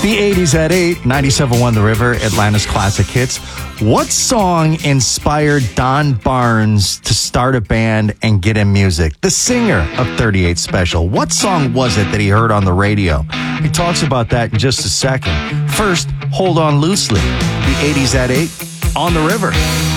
The 80s at 8, 97.1 The River, Atlanta's classic hits. What song inspired Don Barnes to start a band and get in music? The singer of 38 Special. What song was it that he heard on the radio? He talks about that in just a second. First, Hold On Loosely. The 80s at 8 on The River.